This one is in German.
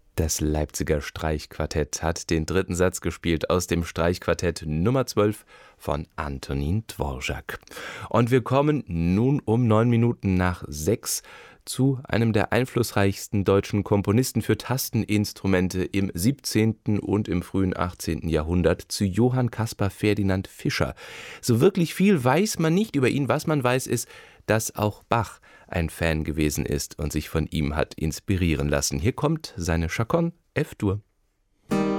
Das Leipziger Streichquartett hat den dritten Satz gespielt aus dem Streichquartett Nummer 12 von Antonin Dvorak. Und wir kommen nun um 6 zu einem der einflussreichsten deutschen Komponisten für Tasteninstrumente im 17. und im frühen 18. Jahrhundert, zu Johann Caspar Ferdinand Fischer. So wirklich viel weiß man nicht über ihn. Was man weiß, ist, dass auch Bach ein Fan gewesen ist und sich von ihm hat inspirieren lassen. Hier kommt seine Chaconne F-Dur.